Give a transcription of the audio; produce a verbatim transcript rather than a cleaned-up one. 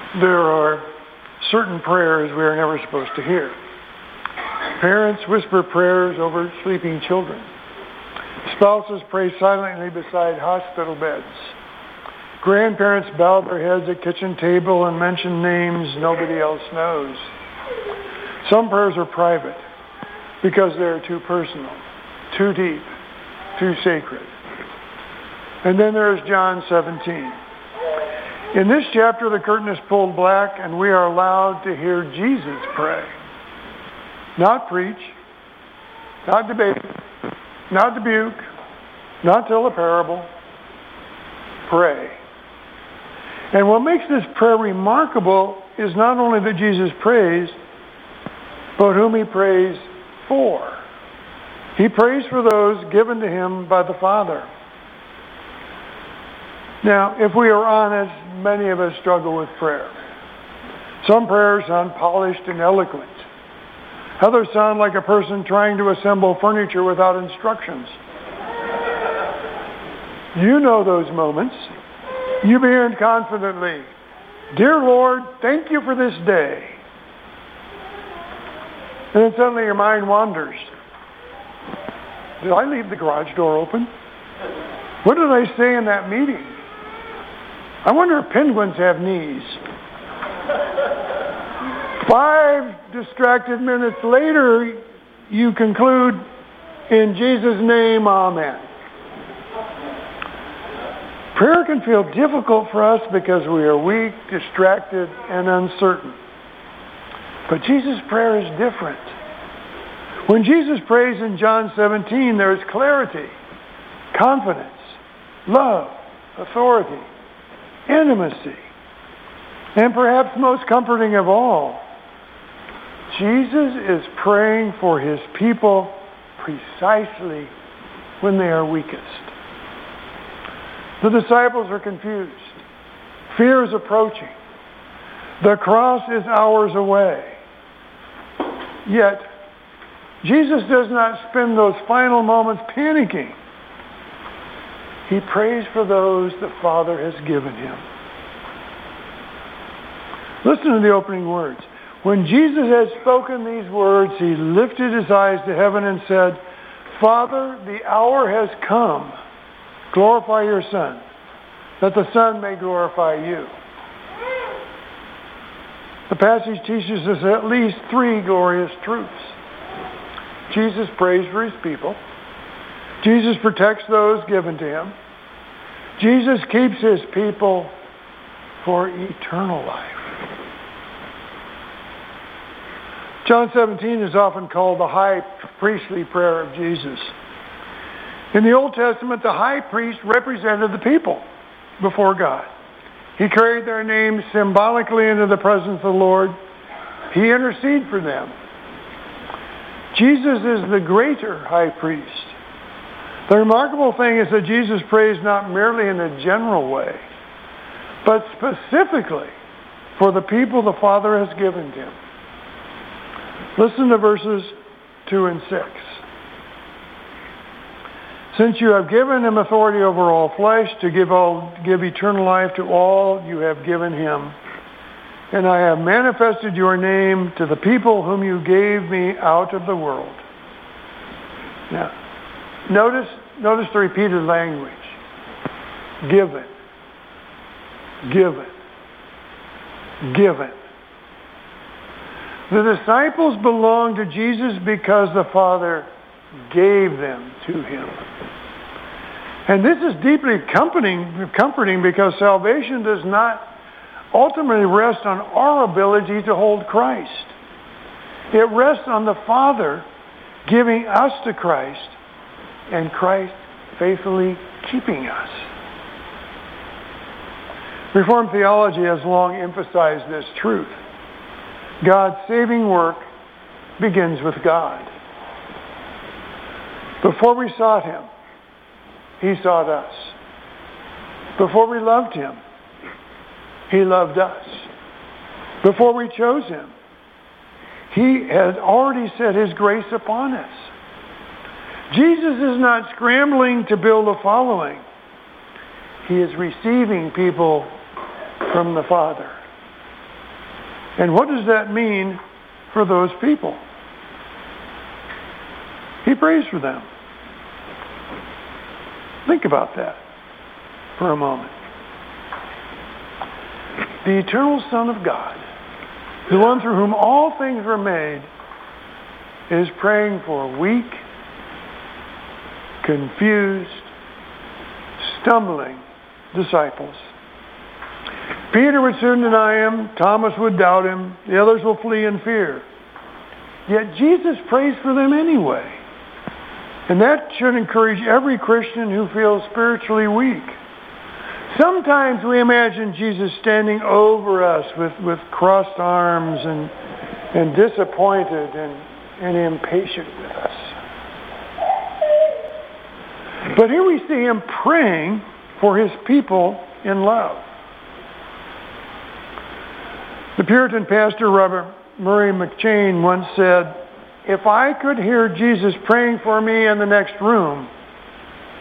There are certain prayers we are never supposed to hear. Parents whisper prayers over sleeping children. Spouses pray silently beside hospital beds. Grandparents bow their heads at kitchen table and mention names nobody else knows. Some prayers are private because they're too personal, too deep, too sacred. And then there's John seventeen. In this chapter, the curtain is pulled back and we are allowed to hear Jesus pray. Not preach, not debate, not rebuke, not tell a parable. Pray. And what makes this prayer remarkable is not only that Jesus prays, but whom he prays for. He prays for those given to him by the Father. Now, if we are honest, many of us struggle with prayer. Some prayers sound polished and eloquent. Others sound like a person trying to assemble furniture without instructions. You know those moments. You begin confidently, "Dear Lord, thank you for this day." And then suddenly your mind wanders. Did I leave the garage door open? What did I say in that meeting? I wonder if penguins have knees. Five distracted minutes later, you conclude, "In Jesus' name, amen." Prayer can feel difficult for us because we are weak, distracted, and uncertain. But Jesus' prayer is different. When Jesus prays in John seventeen, there is clarity, confidence, love, authority, intimacy, and perhaps most comforting of all, Jesus is praying for his people precisely when they are weakest. The disciples are confused. Fear is approaching. The cross is hours away. Yet, Jesus does not spend those final moments panicking. He prays for those the Father has given him. Listen to the opening words. When Jesus had spoken these words, he lifted his eyes to heaven and said, "Father, the hour has come. Glorify your Son, that the Son may glorify you." The passage teaches us at least three glorious truths. Jesus prays for his people. Jesus protects those given to him. Jesus keeps his people for eternal life. John seventeen is often called the high priestly prayer of Jesus. In the Old Testament, the high priest represented the people before God. He carried their names symbolically into the presence of the Lord. He interceded for them. Jesus is the greater high priest. The remarkable thing is that Jesus prays not merely in a general way, but specifically for the people the Father has given him. Listen to verses two and six. "Since you have given him authority over all flesh to give, all, give eternal life to all you have given him, and I have manifested your name to the people whom you gave me out of the world." Now, notice, notice the repeated language. Given. Given. Given. The disciples belong to Jesus because the Father gave them to him. And this is deeply comforting, comforting because salvation does not ultimately rest on our ability to hold Christ. It rests on the Father giving us to Christ and Christ faithfully keeping us. Reformed theology has long emphasized this truth. God's saving work begins with God. Before we sought him, he sought us. Before we loved him, he loved us. Before we chose him, he had already set his grace upon us. Jesus is not scrambling to build a following. He is receiving people from the Father. And what does that mean for those people? He prays for them. Think about that for a moment. The eternal Son of God, the one through whom all things were made, is praying for weak, confused, stumbling disciples. Peter would soon deny him. Thomas would doubt him. The others will flee in fear. Yet Jesus prays for them anyway. And that should encourage every Christian who feels spiritually weak. Sometimes we imagine Jesus standing over us with, with crossed arms and, and disappointed and, and impatient with us. But here we see him praying for his people in love. The Puritan pastor Robert Murray McCheyne once said, "If I could hear Jesus praying for me in the next room,